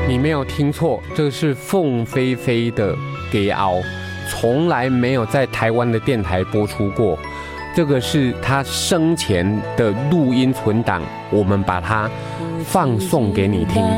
你没有听错，这个是凤飞飞的《给熬》，从来没有在台湾的电台播出过。这个是他生前的录音存档，我们把它放送给你听。